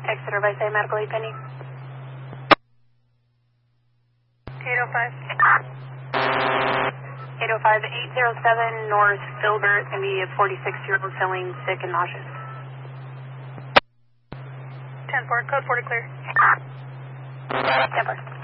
Exeter by say medical aid pending. 805. 805, 807 North Filbert. It's going to be a 46-year-old feeling sick and nauseous. 10-4, code 40 clear. 10-4.